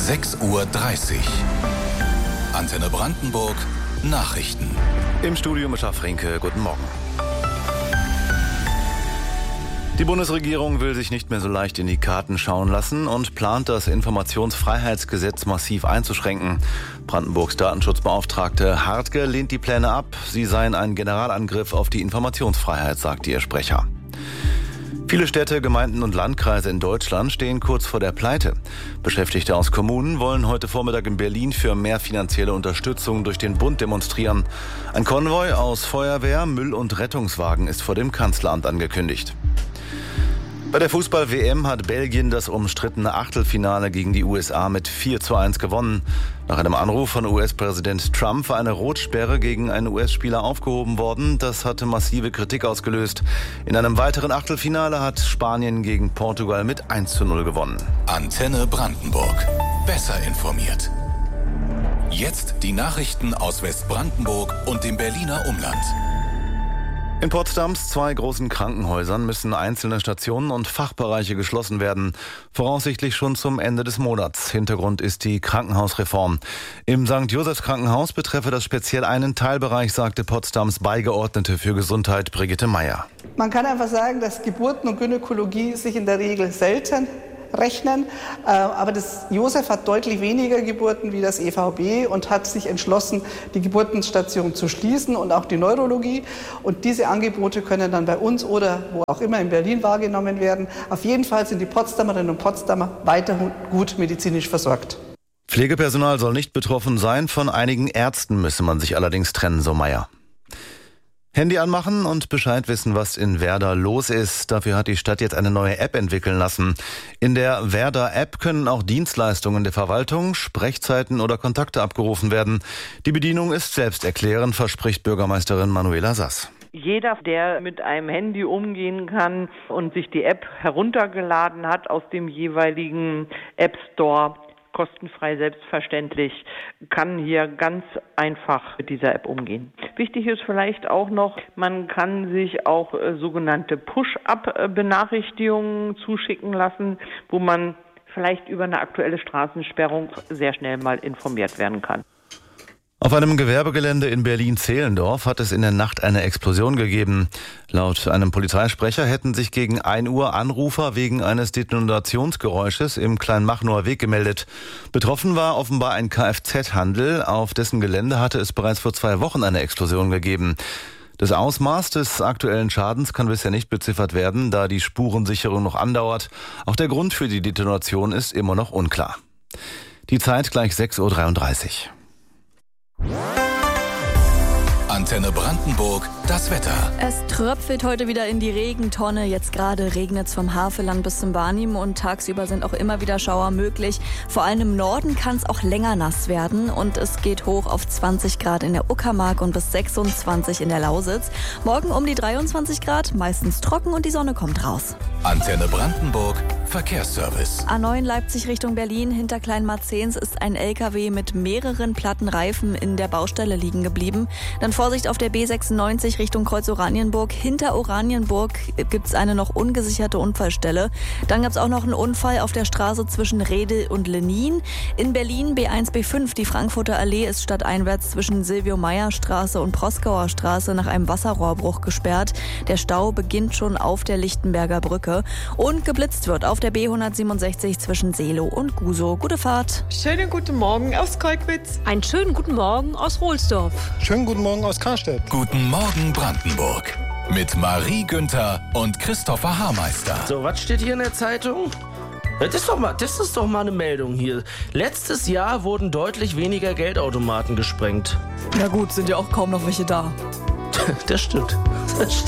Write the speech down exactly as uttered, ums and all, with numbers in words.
sechs Uhr dreißig. Antenne Brandenburg, Nachrichten. Im Studio Mischa Frenke, guten Morgen. Die Bundesregierung will sich nicht mehr so leicht in die Karten schauen lassen und plant, das Informationsfreiheitsgesetz massiv einzuschränken. Brandenburgs Datenschutzbeauftragte Hartge lehnt die Pläne ab. Sie seien ein Generalangriff auf die Informationsfreiheit, sagte ihr Sprecher. Viele Städte, Gemeinden und Landkreise in Deutschland stehen kurz vor der Pleite. Beschäftigte aus Kommunen wollen heute Vormittag in Berlin für mehr finanzielle Unterstützung durch den Bund demonstrieren. Ein Konvoi aus Feuerwehr, Müll- und Rettungswagen ist vor dem Kanzleramt angekündigt. Bei der Fußball-W M hat Belgien das umstrittene Achtelfinale gegen die U S A mit vier zu eins gewonnen. Nach einem Anruf von U S-Präsident Trump war eine Rotsperre gegen einen U S-Spieler aufgehoben worden. Das hatte massive Kritik ausgelöst. In einem weiteren Achtelfinale hat Spanien gegen Portugal mit eins zu null gewonnen. Antenne Brandenburg. Besser informiert. Jetzt die Nachrichten aus Westbrandenburg und dem Berliner Umland. In Potsdams zwei großen Krankenhäusern müssen einzelne Stationen und Fachbereiche geschlossen werden. Voraussichtlich schon zum Ende des Monats. Hintergrund ist die Krankenhausreform. Im Sankt Josephs Krankenhaus betreffe das speziell einen Teilbereich, sagte Potsdams Beigeordnete für Gesundheit Brigitte Meyer. Man kann einfach sagen, dass Geburten und Gynäkologie sich in der Regel selten rechnen, aber das Joseph hat deutlich weniger Geburten wie das E V B und hat sich entschlossen, die Geburtenstation zu schließen und auch die Neurologie. Und diese Angebote können dann bei uns oder wo auch immer in Berlin wahrgenommen werden. Auf jeden Fall sind die Potsdamerinnen und Potsdamer weiterhin gut medizinisch versorgt. Pflegepersonal soll nicht betroffen sein, von einigen Ärzten müsse man sich allerdings trennen, so Meyer. Handy anmachen und Bescheid wissen, was in Werder los ist. Dafür hat die Stadt jetzt eine neue App entwickeln lassen. In der Werder-App können auch Dienstleistungen der Verwaltung, Sprechzeiten oder Kontakte abgerufen werden. Die Bedienung ist selbsterklärend, verspricht Bürgermeisterin Manuela Sass. Jeder, der mit einem Handy umgehen kann und sich die App heruntergeladen hat aus dem jeweiligen App Store, kostenfrei selbstverständlich, kann hier ganz einfach mit dieser App umgehen. Wichtig ist vielleicht auch noch, man kann sich auch äh, sogenannte Push-Up-Benachrichtigungen zuschicken lassen, wo man vielleicht über eine aktuelle Straßensperrung sehr schnell mal informiert werden kann. Auf einem Gewerbegelände in Berlin-Zehlendorf hat es in der Nacht eine Explosion gegeben. Laut einem Polizeisprecher hätten sich gegen ein Uhr Anrufer wegen eines Detonationsgeräusches im Kleinmachnower Weg gemeldet. Betroffen war offenbar ein Kfz-Handel. Auf dessen Gelände hatte es bereits vor zwei Wochen eine Explosion gegeben. Das Ausmaß des aktuellen Schadens kann bisher nicht beziffert werden, da die Spurensicherung noch andauert. Auch der Grund für die Detonation ist immer noch unklar. Die Zeit gleich sechs Uhr dreiunddreißig. Antenne Brandenburg, das Wetter. Es tröpfelt heute wieder in die Regentonne. Jetzt gerade regnet es vom Havelland bis zum Barnim und tagsüber sind auch immer wieder Schauer möglich. Vor allem im Norden kann es auch länger nass werden und es geht hoch auf zwanzig Grad in der Uckermark und bis sechsundzwanzig in der Lausitz. Morgen um die dreiundzwanzig Grad, meistens trocken und die Sonne kommt raus. Antenne Brandenburg, Verkehrsservice. A neun Leipzig Richtung Berlin, hinter Kleinmarzens ist ein L K W mit mehreren platten Reifen in der Baustelle liegen geblieben. Dann Vorsicht auf der B sechsundneunzig Richtung Kreuz Oranienburg. Hinter Oranienburg gibt es eine noch ungesicherte Unfallstelle. Dann gab es auch noch einen Unfall auf der Straße zwischen Redel und Lenin. In Berlin B eins B fünf, die Frankfurter Allee ist stadteinwärts zwischen Silvio-Meyer-Straße und Proskauer Straße nach einem Wasserrohrbruch gesperrt. Der Stau beginnt schon auf der Lichtenberger Brücke. Und geblitzt wird auf der B hundertsiebenundsechzig zwischen Seelow und Gusow. Gute Fahrt. Schönen guten Morgen aus Kolkwitz. Einen schönen guten Morgen aus Rohlsdorf. Schönen guten Morgen aus Karstedt. Guten Morgen Brandenburg. Mit Marie Günther und Christopher Haarmeister. So, was steht hier in der Zeitung? Das ist doch mal, das ist doch mal eine Meldung hier. Letztes Jahr wurden deutlich weniger Geldautomaten gesprengt. Na gut, sind ja auch kaum noch welche da. Das stimmt. Das stimmt.